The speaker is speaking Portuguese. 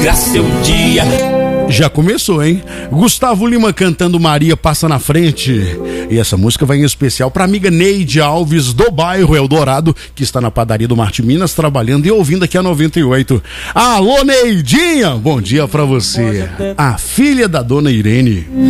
alegra seu dia. Já começou, hein? Gustavo Lima cantando Maria Passa na Frente. E essa música vai em especial pra amiga Neide Alves, do bairro Eldorado, que está na padaria do Marte Minas, trabalhando e ouvindo aqui a 98. Alô, Neidinha! Bom dia pra você. A filha da dona Irene.